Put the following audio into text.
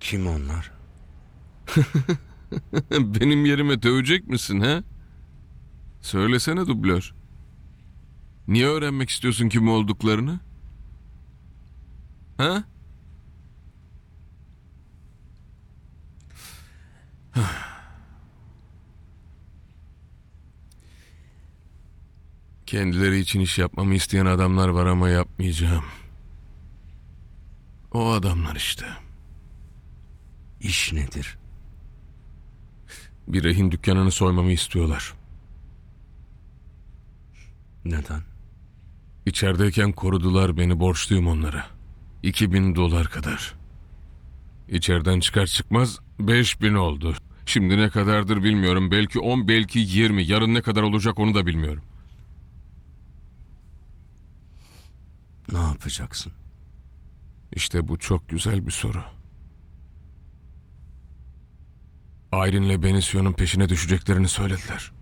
Kim onlar? Benim yerime dövecek misin he? Söylesene dublör. Niye öğrenmek istiyorsun kim olduklarını? Ha? Kendileri için iş yapmamı isteyen adamlar var ama yapmayacağım. O adamlar işte. İş nedir? Bir rehin dükkanını soymamı istiyorlar. Neden? İçerideyken korudular beni, borçluyum onlara. $2000 kadar. İçeriden çıkar çıkmaz 5000 oldu. Şimdi ne kadardır bilmiyorum. Belki 10, belki 20. Yarın ne kadar olacak onu da bilmiyorum. Ne yapacaksın? İşte bu çok güzel bir soru. Ayrin'le Benisio'nun peşine düşeceklerini söylediler.